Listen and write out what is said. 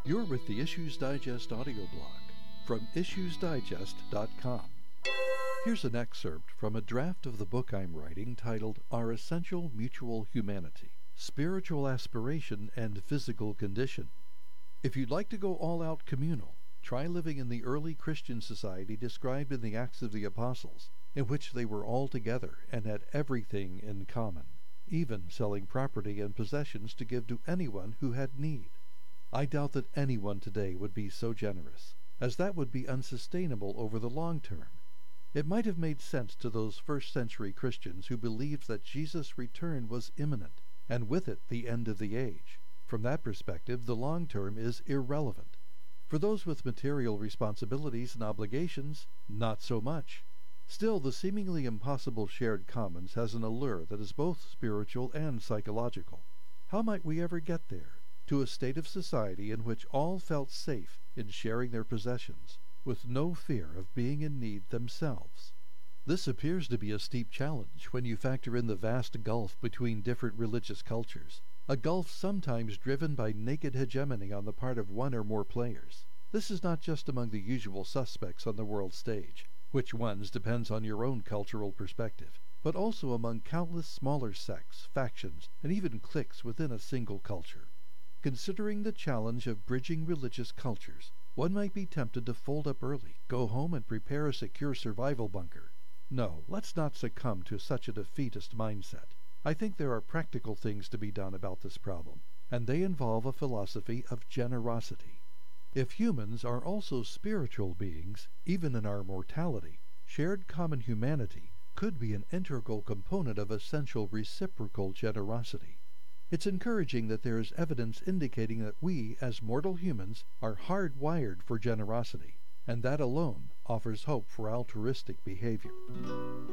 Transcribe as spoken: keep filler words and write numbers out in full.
You're with the Issues Digest audio blog from issues digest dot com. Here's an excerpt from a draft of the book I'm writing titled Our Essential Mutual Humanity, Spiritual Aspiration and Physical Condition. If you'd like to go all-out communal, try living in the early Christian society described in the Acts of the Apostles, in which they were all together and had everything in common, even selling property and possessions to give to anyone who had need. I doubt that anyone today would be so generous, as that would be unsustainable over the long term. It might have made sense to those first-century Christians who believed that Jesus' return was imminent, and with it the end of the age. From that perspective, the long term is irrelevant. For those with material responsibilities and obligations, not so much. Still, the seemingly impossible shared commons has an allure that is both spiritual and psychological. How might we ever get there? To a state of society in which all felt safe in sharing their possessions, with no fear of being in need themselves. This appears to be a steep challenge when you factor in the vast gulf between different religious cultures, a gulf sometimes driven by naked hegemony on the part of one or more players. This is not just among the usual suspects on the world stage, which ones depends on your own cultural perspective, but also among countless smaller sects, factions, and even cliques within a single culture. Considering the challenge of bridging religious cultures, one might be tempted to fold up early, go home and prepare a secure survival bunker. No, let's not succumb to such a defeatist mindset. I think there are practical things to be done about this problem, and they involve a philosophy of generosity. If humans are also spiritual beings, even in our mortality, shared common humanity could be an integral component of essential reciprocal generosity. It's encouraging that there is evidence indicating that we, as mortal humans, are hardwired for generosity, and that alone offers hope for altruistic behavior.